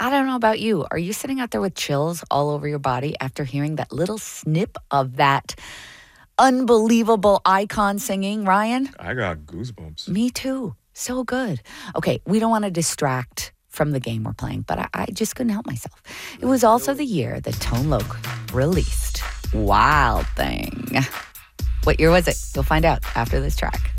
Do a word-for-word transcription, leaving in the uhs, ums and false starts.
I don't know about you. Are you sitting out there with chills all over your body after hearing that little snip of that unbelievable icon singing, Ryan? I got goosebumps. Me too. So good. Okay, we don't want to distract from the game we're playing, but I, I just couldn't help myself. It was also the year that Tone Loc released Wild Thing. What year was it? You'll find out after this track.